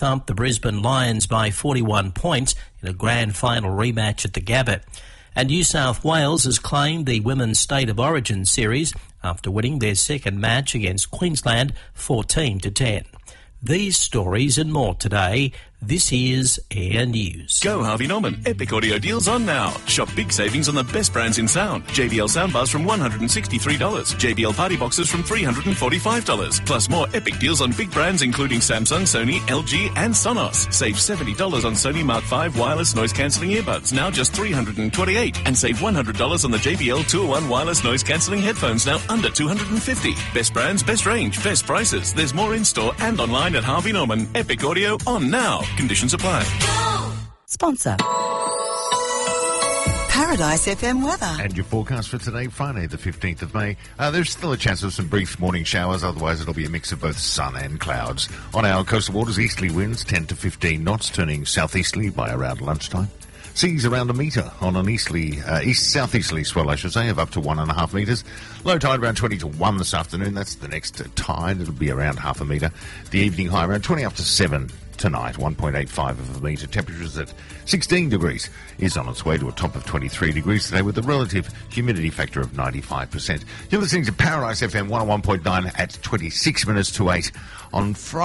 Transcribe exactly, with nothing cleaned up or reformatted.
thumped the Brisbane Lions by forty-one points in a grand final rematch at the Gabba. And New South Wales has claimed the Women's State of Origin series after winning their second match against Queensland fourteen to ten. These stories and more today. This is Air News. Go Harvey Norman. Epic audio deals on now. Shop big savings on the best brands in sound. J B L soundbars from one hundred sixty-three dollars. J B L party boxes from three hundred forty-five dollars. Plus more epic deals on big brands including Samsung, Sony, L G and Sonos. Save seventy dollars on Sony Mark five wireless noise cancelling earbuds, now just three hundred twenty-eight dollars. And save one hundred dollars on the J B L two oh one wireless noise cancelling headphones, now under two hundred fifty dollars. Best brands, best range, best prices. There's more in store and online at Harvey Norman. Epic audio on now. Conditions apply. Sponsor. Paradise F M weather. And your forecast for today, Friday the fifteenth of May. Uh, there's still a chance of some brief morning showers, otherwise it'll be a mix of both sun and clouds. On our coastal waters, easterly winds ten to fifteen knots, turning southeasterly by around lunchtime. Seas around a metre on an easterly, uh, east-southeasterly swell, I should say, of up to one and a half metres. Low tide around twenty to one this afternoon. That's the next tide. It'll be around half a metre. The evening high around twenty up to seven tonight, one point eight five of a metre. Temperatures at sixteen degrees is on its way to a top of twenty-three degrees today with a relative humidity factor of ninety-five percent. You're listening to Paradise F M one oh one point nine at twenty-six minutes to eight on Friday.